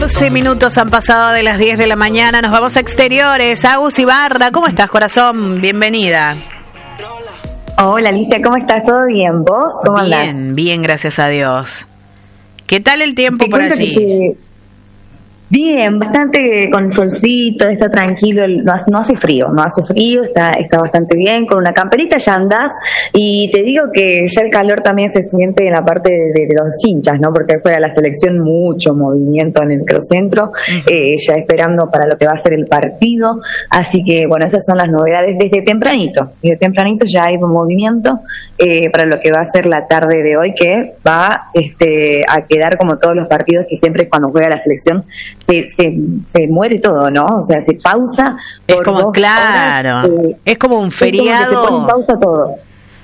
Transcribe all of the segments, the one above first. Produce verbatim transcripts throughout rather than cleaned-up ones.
doce minutos han pasado de las diez de la mañana, nos vamos a exteriores. Agus Ibarra, ¿cómo estás, corazón? Bienvenida. Hola, Alicia, ¿cómo estás? ¿Todo bien? ¿Vos? ¿Cómo andás? Bien, bien, gracias a Dios. ¿Qué tal el tiempo por allí? Que, bien, bastante con el solcito, está tranquilo, no hace, no hace frío, no hace frío, está está bastante bien, con una camperita ya andás, y te digo que ya el calor también se siente en la parte de, de, de los hinchas, ¿no? Porque juega la selección, mucho movimiento en el microcentro, uh-huh. eh, ya esperando para lo que va a ser el partido, así que bueno, esas son las novedades desde tempranito, desde tempranito ya hay un movimiento eh, para lo que va a ser la tarde de hoy, que va este, a quedar como todos los partidos que siempre cuando juega la selección Se, se, se muere todo, ¿no? O sea, se pausa. Es por como, dos claro, horas, eh, es como un feriado. Es como que se pone en pausa todo.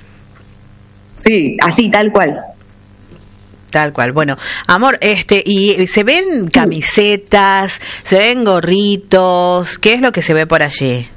Sí, así, tal cual. Tal cual. Bueno, amor, este, y se ven camisetas, se ven gorritos, ¿qué es lo que se ve por allí?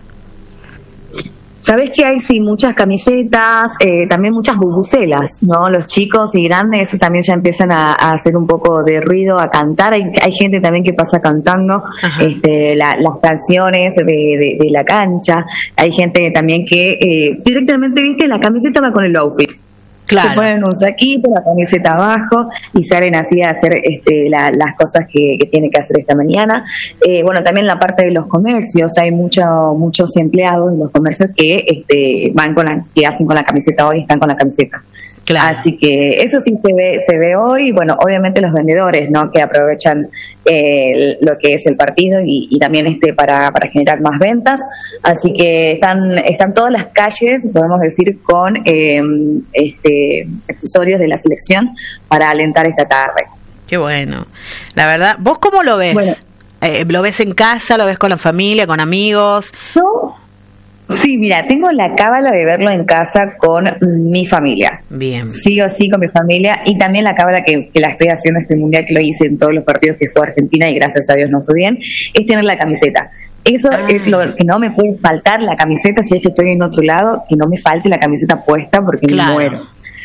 Sabés que hay sí muchas camisetas, eh, también muchas bubucelas, ¿no? Los chicos y grandes también ya empiezan a, a hacer un poco de ruido, a cantar. Hay, hay gente también que pasa cantando este, la, las canciones de, de, de la cancha. Hay gente también que eh, directamente, viste, la camiseta va con el outfit. Claro. Se ponen un saquito, la camiseta abajo y salen así a hacer este, la, las cosas que, que tiene que hacer esta mañana. Eh, bueno, también la parte de los comercios, hay mucho, muchos empleados de los comercios que este, van con la, que hacen con la camiseta hoy, están con la camiseta. Claro. Así que eso sí se ve, se ve hoy. Bueno, obviamente los vendedores, ¿no? Que aprovechan eh, lo que es el partido y, y también este para, para generar más ventas. Así que están, están todas las calles, podemos decir, con eh, este accesorios de la selección para alentar esta tarde. Qué bueno. La verdad, ¿vos cómo lo ves? Bueno, eh, ¿lo ves en casa? ¿Lo ves con la familia, con amigos? No. Sí, mira, tengo la cábala de verlo en casa con mi familia. Bien. Sí o sí con mi familia, y también la cábala que, que la estoy haciendo este mundial, que lo hice en todos los partidos que jugó Argentina y gracias a Dios no fue bien, es tener la camiseta. Eso ah. es lo que no me puede faltar, la camiseta. Si es que estoy en otro lado, que no me falte la camiseta puesta porque claro. me muero.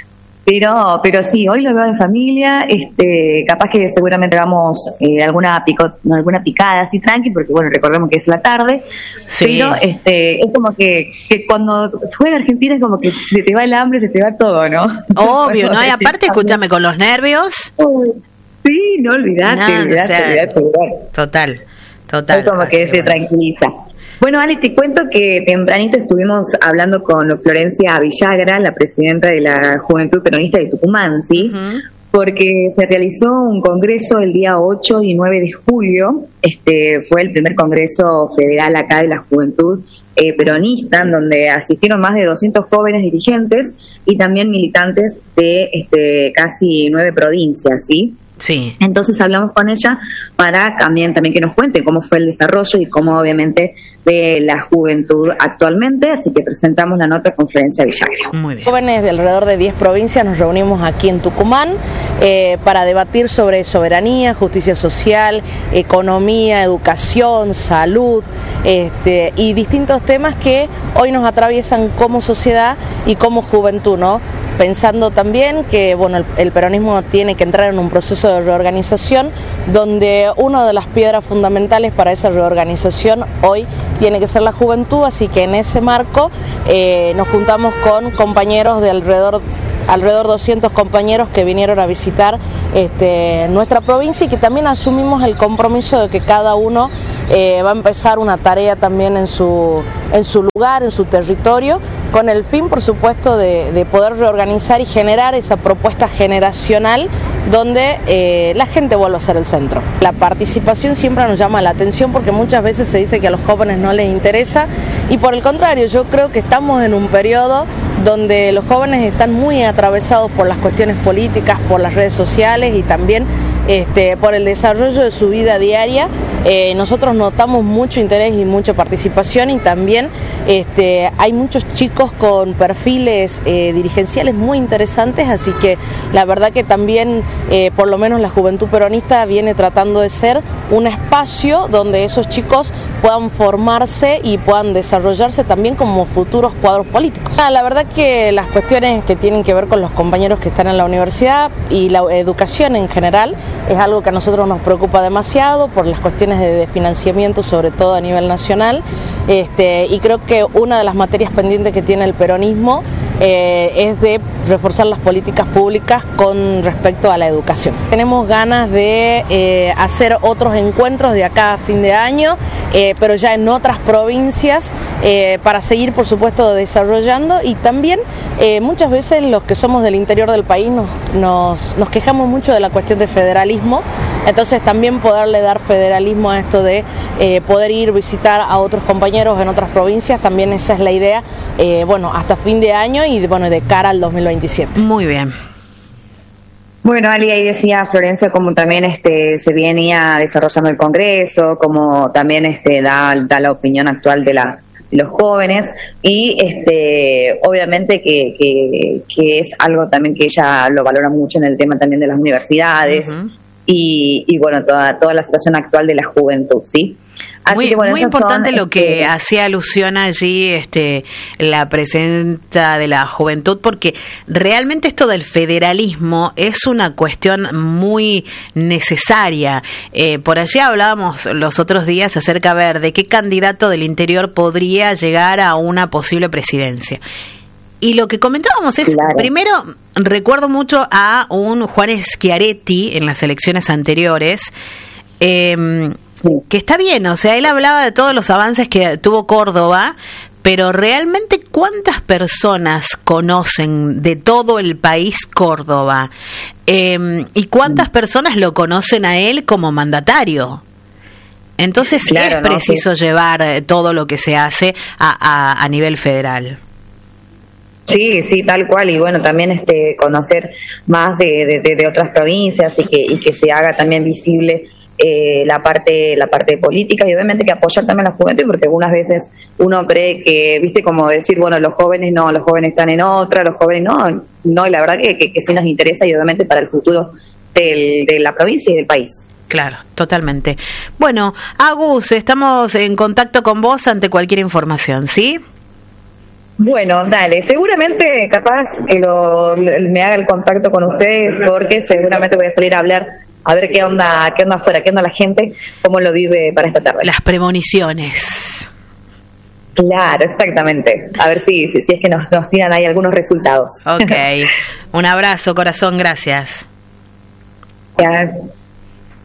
Pero pero sí, hoy lo veo en familia, este capaz que seguramente hagamos eh, alguna pico, alguna picada así tranqui, porque bueno, recordemos que es la tarde, sí. pero este es como que, que cuando juega Argentina es como que se te va el hambre, se te va todo, ¿no? Obvio, ¿no? Y aparte, escúchame, con los nervios. Sí, no olvidate, no, olvidate, o sea, olvidate, olvidate. Total, total. Es como que, que se bueno. tranquiliza. Bueno, Ale, te cuento que tempranito estuvimos hablando con Florencia Villagra, la presidenta de la Juventud Peronista de Tucumán, ¿sí? Uh-huh. Porque se realizó un congreso el día ocho y nueve de julio, este fue el primer congreso federal acá de la Juventud eh, Peronista, en donde asistieron más de doscientos jóvenes dirigentes y también militantes de este casi nueve provincias, ¿sí? Sí. Entonces hablamos con ella para también, también que nos cuente cómo fue el desarrollo y cómo obviamente ve la juventud actualmente, así que presentamos la nota con Florencia Villagra. Muy bien. Jóvenes de alrededor de diez provincias nos reunimos aquí en Tucumán eh, para debatir sobre soberanía, justicia social, economía, educación, salud este, y distintos temas que hoy nos atraviesan como sociedad y como juventud, ¿no? Pensando también que bueno, el, el peronismo tiene que entrar en un proceso de reorganización, donde una de las piedras fundamentales para esa reorganización hoy tiene que ser la juventud, así que en ese marco eh, nos juntamos con compañeros de alrededor alrededor de doscientos compañeros que vinieron a visitar este, nuestra provincia y que también asumimos el compromiso de que cada uno eh, va a empezar una tarea también en su, en su lugar, en su territorio, con el fin, por supuesto, de, de poder reorganizar y generar esa propuesta generacional donde eh, la gente vuelva a ser el centro. La participación siempre nos llama la atención porque muchas veces se dice que a los jóvenes no les interesa y por el contrario, yo creo que estamos en un periodo donde los jóvenes están muy atravesados por las cuestiones políticas, por las redes sociales y también este, por el desarrollo de su vida diaria. Eh, nosotros notamos mucho interés y mucha participación y también este, hay muchos chicos con perfiles eh, dirigenciales muy interesantes, así que la verdad que también eh, por lo menos la Juventud Peronista viene tratando de ser un espacio donde esos chicos puedan formarse y puedan desarrollarse también como futuros cuadros políticos. Ah, la verdad que las cuestiones que tienen que ver con los compañeros que están en la universidad y la educación en general es algo que a nosotros nos preocupa demasiado por las cuestiones de, de financiamiento, sobre todo a nivel nacional, este, y creo que una de las materias pendientes que tiene el peronismo Eh, es de reforzar las políticas públicas con respecto a la educación. Tenemos ganas de eh, hacer otros encuentros de acá a fin de año, eh, pero ya en otras provincias, eh, para seguir, por supuesto, desarrollando, y también eh, muchas veces los que somos del interior del país nos, nos, nos quejamos mucho de la cuestión de federalismo, entonces también poderle dar federalismo a esto de eh, poder ir visitar a otros compañeros en otras provincias, también esa es la idea, eh, bueno, hasta fin de año y bueno, de cara al dos mil veintisiete. Muy bien. Bueno, Ali, ahí decía Florencia como también este se venía desarrollando el Congreso, como también este da, da la opinión actual de la de los jóvenes, y este obviamente que, que, que es algo también que ella lo valora mucho en el tema también de las universidades. Uh-huh. Y, y bueno, toda toda la situación actual de la juventud, ¿sí? Así muy que, bueno, muy importante son, lo que este, hacía alusión allí, este, la presencia de la juventud, porque realmente esto del federalismo es una cuestión muy necesaria. Eh, por allí hablábamos los otros días acerca de ver de qué candidato del interior podría llegar a una posible presidencia. Y lo que comentábamos es, claro. Primero, recuerdo mucho a un Juan Schiaretti en las elecciones anteriores, eh, que está bien, o sea, él hablaba de todos los avances que tuvo Córdoba, pero realmente ¿cuántas personas conocen de todo el país Córdoba? Eh, ¿Y cuántas personas lo conocen a él como mandatario? Entonces claro, es preciso ¿no? sí. llevar todo lo que se hace a, a, a nivel federal. Sí, sí, tal cual, y bueno, también este conocer más de, de, de otras provincias y que y que se haga también visible eh, la parte la parte política, y obviamente que apoyar también a la juventud, porque algunas veces uno cree que, viste, como decir, bueno, los jóvenes no, los jóvenes están en otra, los jóvenes no, no, y la verdad que, que, que sí nos interesa, y obviamente para el futuro del, de la provincia y del país. Claro, totalmente. Bueno, Agus, estamos en contacto con vos ante cualquier información, ¿sí? Bueno, dale, seguramente capaz que lo, me haga el contacto con ustedes, porque seguramente voy a salir a hablar, a ver qué onda, qué onda afuera, qué onda la gente, cómo lo vive para esta tarde. Las premoniciones. Claro, exactamente. A ver si, si, si es que nos, nos tiran ahí algunos resultados. Ok, un abrazo, corazón, gracias. Gracias.